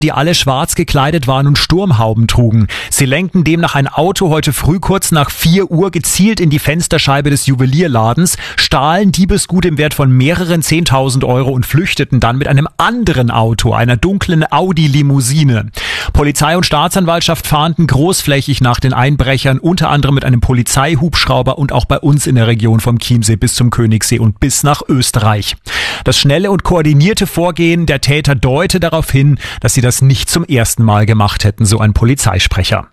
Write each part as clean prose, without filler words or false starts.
die alle schwarz gekleidet waren und Sturmhauben trugen. Sie lenkten demnach ein Auto heute früh kurz nach 4 Uhr gezielt in die Fensterscheibe des Juwelierladens, stahlen Diebesgut im Wert von mehreren 10.000 Euro und flüchteten dann mit einem anderen Auto, einer dunklen Audi-Limousine. Polizei und Staatsanwaltschaft fahnden großflächig nach den Einbrechern, unter anderem mit einem Polizeihubschrauber und auch bei uns in der Region vom Chiemsee bis zum Königssee und bis nach Österreich. Das schnelle und koordinierte Vorgehen der Täter deute darauf hin, dass sie das nicht zum ersten Mal gemacht hätten, so ein Polizeisprecher.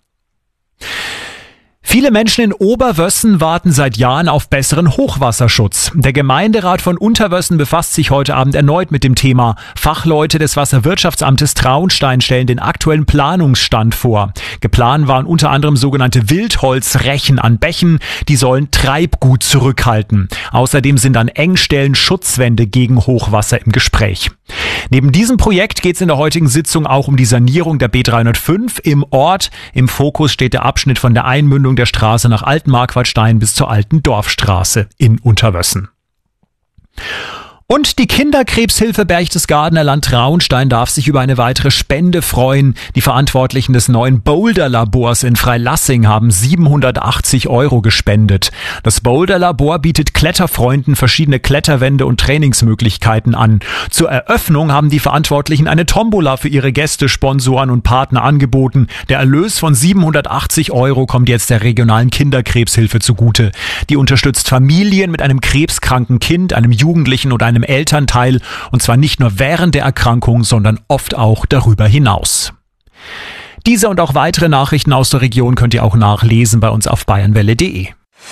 Viele Menschen in Oberwössen warten seit Jahren auf besseren Hochwasserschutz. Der Gemeinderat von Unterwössen befasst sich heute Abend erneut mit dem Thema. Fachleute des Wasserwirtschaftsamtes Traunstein stellen den aktuellen Planungsstand vor. Geplant waren unter anderem sogenannte Wildholzrechen an Bächen, die sollen Treibgut zurückhalten. Außerdem sind an Engstellen Schutzwände gegen Hochwasser im Gespräch. Neben diesem Projekt geht es in der heutigen Sitzung auch um die Sanierung der B305 im Ort. Im Fokus steht der Abschnitt von der Einmündung der Straße nach Altenmarquardstein bis zur Alten Dorfstraße in Unterwössen. Und die Kinderkrebshilfe Berchtesgadener Land Traunstein darf sich über eine weitere Spende freuen. Die Verantwortlichen des neuen Boulder-Labors in Freilassing haben 780 Euro gespendet. Das Boulder-Labor bietet Kletterfreunden verschiedene Kletterwände und Trainingsmöglichkeiten an. Zur Eröffnung haben die Verantwortlichen eine Tombola für ihre Gäste, Sponsoren und Partner angeboten. Der Erlös von 780 Euro kommt jetzt der regionalen Kinderkrebshilfe zugute. Die unterstützt Familien mit einem krebskranken Kind, einem Jugendlichen oder einem Elternteil, und zwar nicht nur während der Erkrankung, sondern oft auch darüber hinaus. Diese und auch weitere Nachrichten aus der Region könnt ihr auch nachlesen bei uns auf bayernwelle.de.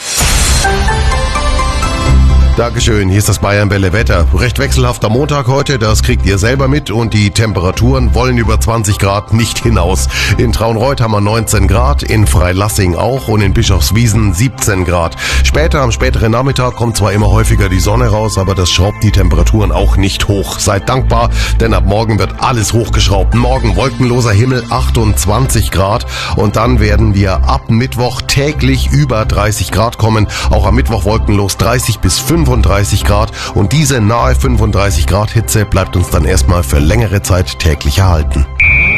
Dankeschön, hier ist das Bayernwelle Wetter. Recht wechselhafter Montag heute, das kriegt ihr selber mit, und die Temperaturen wollen über 20 Grad nicht hinaus. In Traunreut haben wir 19 Grad, in Freilassing auch und in Bischofswiesen 17 Grad. Am späteren Nachmittag kommt zwar immer häufiger die Sonne raus, aber das schraubt die Temperaturen auch nicht hoch. Seid dankbar, denn ab morgen wird alles hochgeschraubt. Morgen wolkenloser Himmel, 28 Grad, und dann werden wir ab Mittwoch täglich über 30 Grad kommen. Auch am Mittwoch wolkenlos 30 bis 35 Grad, und diese nahe 35 Grad Hitze bleibt uns dann erstmal für längere Zeit täglich erhalten.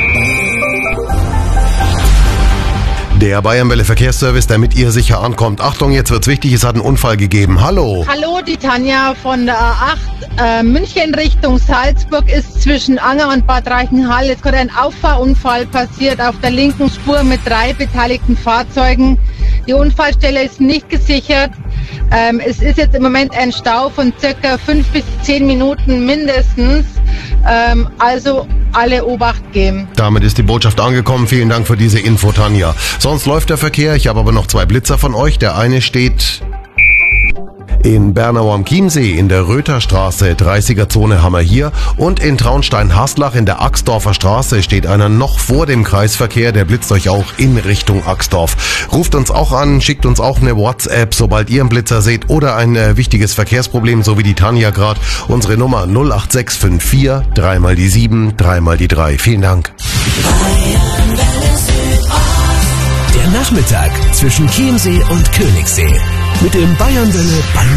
Der Bayernwelle Verkehrsservice, damit ihr sicher ankommt. Achtung, jetzt wird's wichtig, es hat einen Unfall gegeben. Hallo. Hallo, die Tanja von der A8. München Richtung Salzburg ist zwischen Anger und Bad Reichenhall jetzt gerade ein Auffahrunfall passiert auf der linken Spur mit 3 beteiligten Fahrzeugen. Die Unfallstelle ist nicht gesichert. Es ist jetzt im Moment ein Stau von circa 5 bis 10 Minuten mindestens. Also alle Obacht geben. Damit ist die Botschaft angekommen. Vielen Dank für diese Info, Tanja. Sonst läuft der Verkehr. Ich habe aber noch 2 Blitzer von euch. Der eine steht in Bernau am Chiemsee in der Rötherstraße, 30er-Zone haben wir hier, und in Traunstein-Haslach in der Axdorfer Straße steht einer noch vor dem Kreisverkehr, der blitzt euch auch in Richtung Axdorf. Ruft uns auch an, schickt uns auch eine WhatsApp, sobald ihr einen Blitzer seht oder ein wichtiges Verkehrsproblem, so wie die Tanja gerade. Unsere Nummer 08654 3 mal die 7, 3 mal die 3. Vielen Dank. Der Nachmittag zwischen Chiemsee und Königssee mit dem Bayernwelle